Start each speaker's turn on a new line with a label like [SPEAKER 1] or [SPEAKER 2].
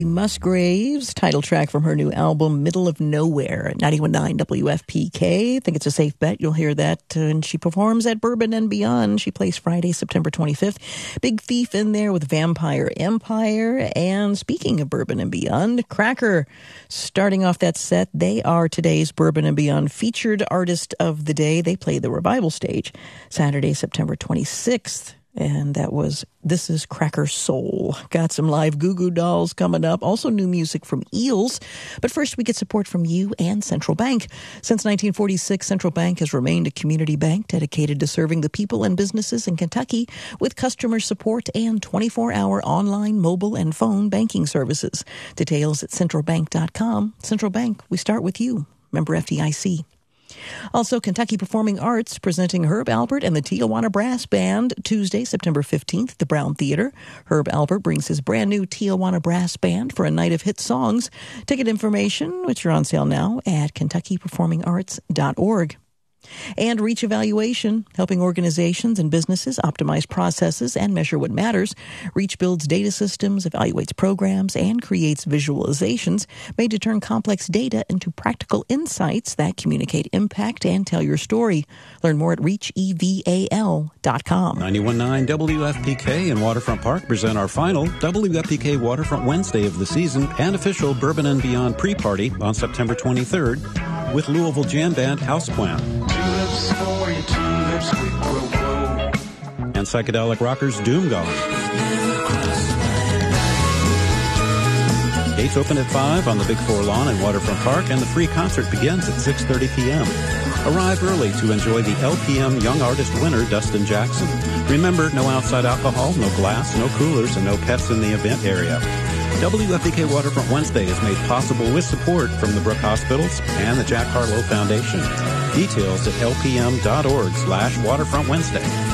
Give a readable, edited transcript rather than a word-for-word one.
[SPEAKER 1] Musgraves, title track from her new album, Middle of Nowhere, at 91.9 WFPK. I think it's a safe bet. You'll hear that. And she performs at Bourbon and Beyond. She plays Friday, September 25th. Big Thief in there with Vampire Empire. And speaking of Bourbon and Beyond, Cracker starting off that set. They are today's Bourbon and Beyond featured artist of the day. They play the revival stage Saturday, September 26th. And This is Cracker Soul. Got some live Goo Goo Dolls coming up. Also new music from Eels. But first we get support from you and Central Bank. Since 1946, Central Bank has remained a community bank dedicated to serving the people and businesses in Kentucky with customer support and 24-hour online, mobile, and phone banking services. Details at centralbank.com. Central Bank, we start with you. Member FDIC. Also, Kentucky Performing Arts presenting Herb Alpert and the Tijuana Brass Band Tuesday, September 15th at the Brown Theater. Herb Alpert brings his brand new Tijuana Brass Band for a night of hit songs. Ticket information, which are on sale now at KentuckyPerformingArts.org. And Reach Evaluation, helping organizations and businesses optimize processes and measure what matters. Reach builds data systems, evaluates programs, and creates visualizations made to turn complex data into practical insights that communicate impact and tell your story. Learn more at reacheval.com.
[SPEAKER 2] 91.9 WFPK and Waterfront Park present our final WFPK Waterfront Wednesday of the season and official Bourbon and Beyond pre-party on September 23rd with Louisville Jam Band Houseplant. And psychedelic rockers Doom Gone. Gates open at 5 on the Big Four Lawn in Waterfront Park, and the free concert begins at 6:30 p.m. Arrive early to enjoy the LPM Young Artist winner, Dustin Jackson. Remember, no outside alcohol, no glass, no coolers, and no pets in the event area. WFPK Waterfront Wednesday is made possible with support from the Brook Hospitals and the Jack Harlow Foundation. Details at lpm.org/Waterfront Wednesday.